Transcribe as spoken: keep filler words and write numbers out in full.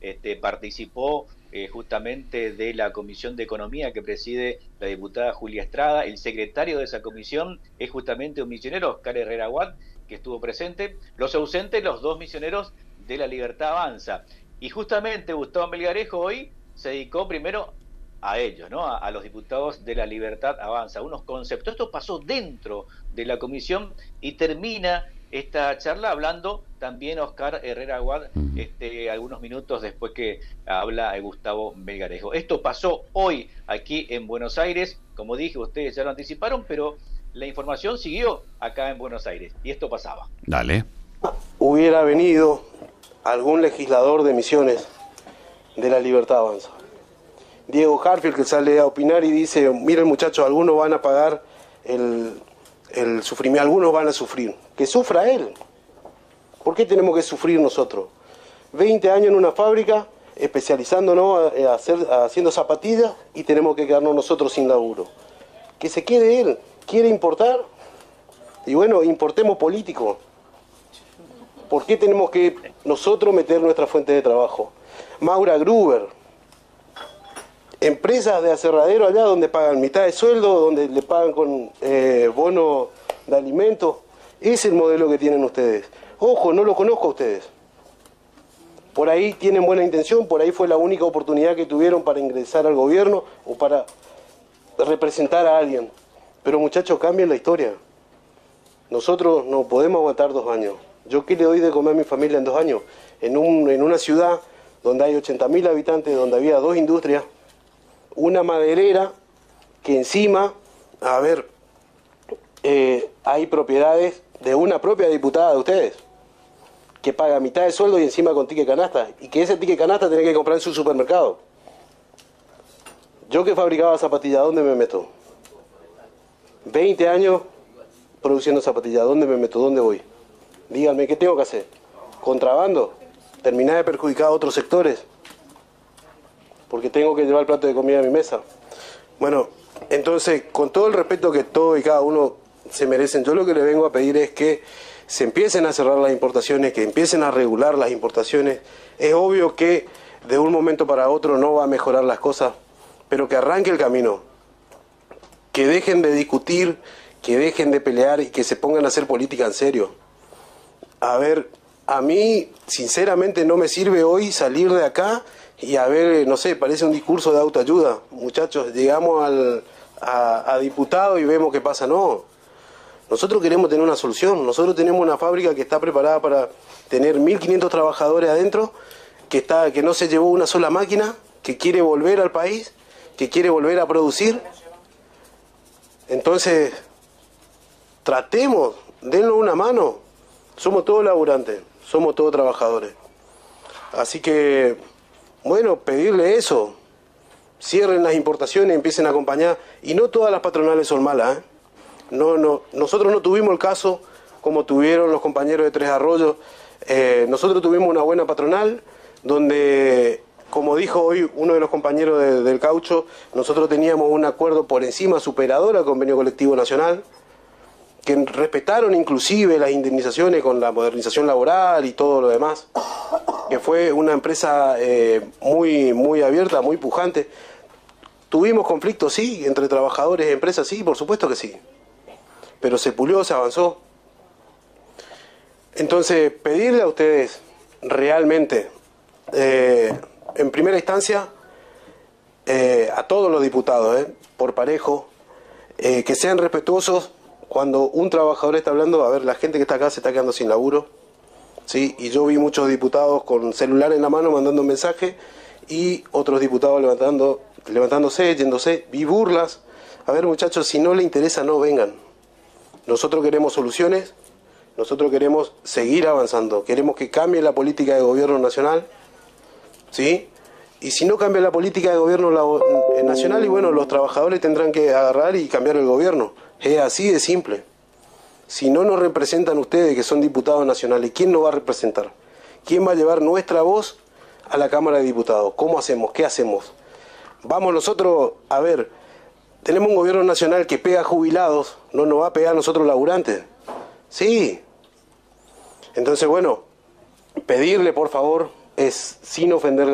este, participó eh, justamente de la Comisión de Economía que preside la diputada Julia Estrada. El secretario de esa comisión es justamente un misionero, Oscar Herrera Watt, que estuvo presente. Los ausentes, los dos misioneros de La Libertad Avanza. Y justamente Gustavo Melgarejo hoy se dedicó primero a ellos, ¿no? A, a los diputados de La Libertad Avanza, unos conceptos. Esto pasó dentro de la comisión y termina esta charla hablando también Oscar Herrera Watt, este, algunos minutos después que habla Gustavo Melgarejo. Esto pasó hoy aquí en Buenos Aires, como dije, ustedes ya lo anticiparon, pero la información siguió acá en Buenos Aires y esto pasaba. Dale. Hubiera venido algún legislador de Misiones de La Libertad Avanza. Diego Harfield, que sale a opinar y dice, miren muchachos, algunos van a pagar el, el sufrimiento, algunos van a sufrir. Que sufra él. ¿Por qué tenemos que sufrir nosotros? veinte años en una fábrica, especializándonos a, a hacer, a, haciendo zapatillas y tenemos que quedarnos nosotros sin laburo. Que se quede él. ¿Quiere importar? Y bueno, importemos políticos. ¿Por qué tenemos que nosotros meter nuestra fuente de trabajo? Maura Gruber, empresas de aserradero allá donde pagan mitad de sueldo, donde le pagan con eh, bono de alimentos. Es el modelo que tienen ustedes. Ojo, no lo conozco a ustedes. Por ahí tienen buena intención, por ahí fue la única oportunidad que tuvieron para ingresar al gobierno o para representar a alguien. Pero muchachos, cambien la historia. Nosotros no podemos aguantar dos años. ¿Yo qué le doy de comer a mi familia en dos años? En, un, en una ciudad donde hay ochenta mil habitantes, donde había dos industrias, una maderera, que encima, a ver, eh, hay propiedades de una propia diputada de ustedes, que paga mitad de sueldo y encima con ticket canasta, y que ese ticket canasta tiene que comprar en su supermercado. Yo que fabricaba zapatillas, ¿dónde me meto? veinte años produciendo zapatillas, ¿dónde me meto? ¿Dónde voy? Díganme, ¿qué tengo que hacer? ¿Contrabando? ¿Terminar de perjudicar a otros sectores? Porque tengo que llevar el plato de comida a mi mesa. Bueno, entonces, con todo el respeto que todo y cada uno se merecen, yo lo que le vengo a pedir es que se empiecen a cerrar las importaciones, que empiecen a regular las importaciones. Es obvio que de un momento para otro no va a mejorar las cosas, pero que arranque el camino. Que dejen de discutir, que dejen de pelear y que se pongan a hacer política en serio. A ver, a mí sinceramente no me sirve hoy salir de acá y a ver, no sé, parece un discurso de autoayuda. Muchachos, llegamos al, a, a diputado y vemos qué pasa. No, nosotros queremos tener una solución. Nosotros tenemos una fábrica que está preparada para tener mil quinientos trabajadores adentro, que, está, que no se llevó una sola máquina, que quiere volver al país, que quiere volver a producir. Entonces, tratemos, dennos una mano. Somos todos laburantes, somos todos trabajadores. Así que, bueno, pedirle eso. Cierren las importaciones, empiecen a acompañar. Y no todas las patronales son malas, ¿eh? No, no, nosotros no tuvimos el caso como tuvieron los compañeros de Tres Arroyos. Eh, nosotros tuvimos una buena patronal donde, como dijo hoy uno de los compañeros de, del caucho, nosotros teníamos un acuerdo por encima superador al convenio colectivo nacional, que respetaron inclusive las indemnizaciones con la modernización laboral y todo lo demás, que fue una empresa eh, muy, muy abierta, muy pujante. Tuvimos conflictos, sí, entre trabajadores y empresas, sí, por supuesto que sí, pero se pulió, se avanzó. Entonces, pedirle a ustedes realmente, eh, en primera instancia, eh, a todos los diputados, eh, por parejo, eh, que sean respetuosos. Cuando un trabajador está hablando, a ver, la gente que está acá se está quedando sin laburo, ¿sí? Y yo vi muchos diputados con celular en la mano mandando mensajes y otros diputados levantando, levantándose, yéndose, vi burlas. A ver, muchachos, si no les interesa, no vengan. Nosotros queremos soluciones, nosotros queremos seguir avanzando, queremos que cambie la política de gobierno nacional, ¿sí? Y si no cambia la política de gobierno nacional, y bueno, los trabajadores tendrán que agarrar y cambiar el gobierno. Es así de simple. Si no nos representan ustedes, que son diputados nacionales, ¿quién nos va a representar? ¿Quién va a llevar nuestra voz a la Cámara de Diputados? ¿Cómo hacemos? ¿Qué hacemos? Vamos nosotros, a ver, tenemos un gobierno nacional que pega a jubilados, no nos va a pegar a nosotros laburantes. Sí. Entonces, bueno, pedirle, por favor, es sin ofenderle